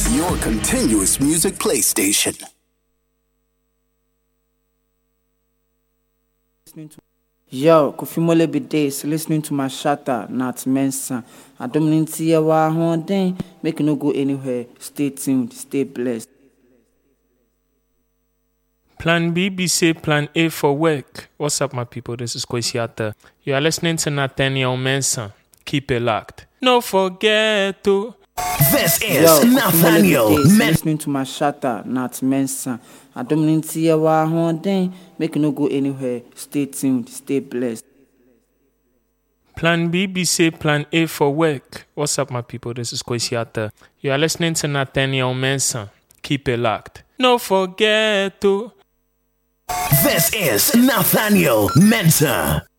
Your continuous music play station. Yo, Kofi Mole Bidays, listening to my shatter, Nat Mensa. I don't need to see a whole day. Make no go anywhere. Stay tuned, stay blessed. Plan B, be say Plan A for work. What's up, my people? This is Kwesiata. You are listening to Nathaniel Mensah. Keep it locked. No forget to. This is Nathaniel Mensah. Listening to my shatter, Nat Mensa. I don't need to see a whole day. Make no go anywhere. Stay tuned, stay blessed. Plan B, be say Plan A for work. What's up, my people? This is Kwesiata. You are listening to Nathaniel Mensah. Keep it locked. No forget to. This is Nathaniel Mensah.